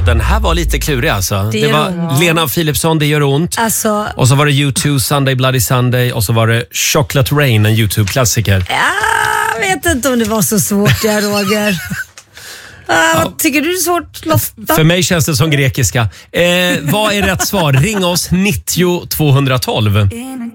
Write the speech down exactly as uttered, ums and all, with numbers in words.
Den här var lite klurig alltså. Det, det var ont. Lena Philipsson, Det gör ont. Alltså... Och så var det U två, Sunday Bloody Sunday. Och så var det Chocolate Rain, en YouTube-klassiker. Ja, jag vet inte om det var så svårt där, Roger. Ah, ja. Vad tycker du är svårt, Lotta? För mig känns det som grekiska. Eh, vad är rätt svar? Ring oss nittio tvåhundratolv.